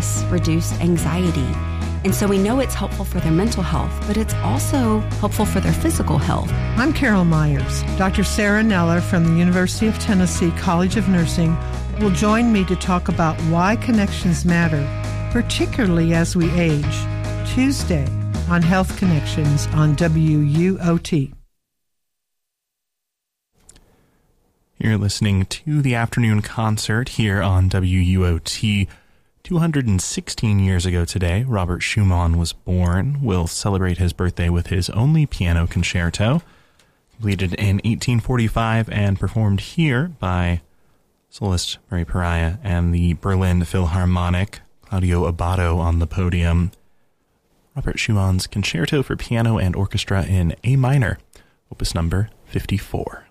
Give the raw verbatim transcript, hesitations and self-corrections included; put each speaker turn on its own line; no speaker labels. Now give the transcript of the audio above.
stress, reduced anxiety. And so we know it's helpful for their mental health, but it's also helpful for their physical health.
I'm Carol Myers. Doctor Sarah Neller from the University of Tennessee College of Nursing will join me to talk about why connections matter, particularly as we age. Tuesday on Health Connections on W U O T.
You're listening to the afternoon concert here on W U O T. two hundred sixteen years ago today, Robert Schumann was born. We'll celebrate his birthday with his only piano concerto, completed in eighteen forty-five and performed here by soloist Murray Pariah and the Berlin Philharmonic, Claudio Abbado on the podium. Robert Schumann's Concerto for Piano and Orchestra in A minor, opus number fifty-four.